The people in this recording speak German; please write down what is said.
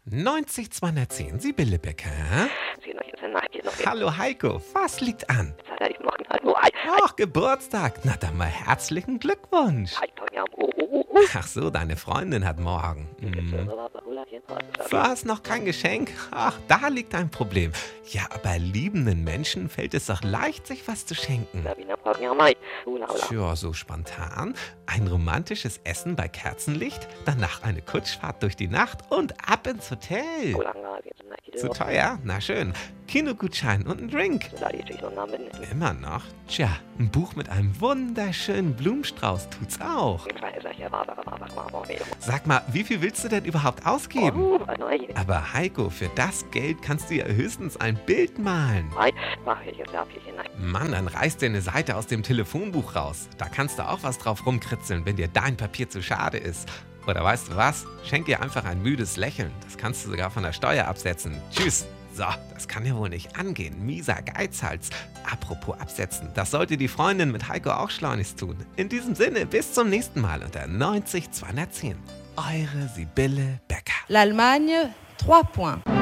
90 210, Sibylle Becker. Hallo Heiko, was liegt an? Ach, Geburtstag. Na dann mal herzlichen Glückwunsch. Ach so, deine Freundin hat morgen. Was, noch kein Geschenk? Ach, da liegt ein Problem. Ja, aber liebenden Menschen fällt es doch leicht, sich was zu schenken. Tja, so spontan. Ein romantisches Essen bei Kerzenlicht, danach eine Kutschfahrt durch die Nacht und ab ins Hotel. Zu teuer? Na schön. Kinogutschein und ein Drink. Immer noch? Tja, ein Buch mit einem wunderschönen Blumenstrauß tut's auch. Sag mal, wie viel willst du denn überhaupt ausgeben? Aber Heiko, für das Geld kannst du ja höchstens ein Bild malen. Mann, dann reiß dir eine Seite aus dem Telefonbuch raus. Da kannst du auch was drauf rumkritzeln, wenn dir dein Papier zu schade ist. Oder weißt du was? Schenk ihr einfach ein müdes Lächeln. Das kannst du sogar von der Steuer absetzen. Tschüss. So, das kann ja wohl nicht angehen. Mieser Geizhals. Apropos absetzen, das sollte die Freundin mit Heiko auch schleunigst tun. In diesem Sinne, bis zum nächsten Mal unter 90 210. Eure Sibylle Becker. L'Allemagne, 3 points.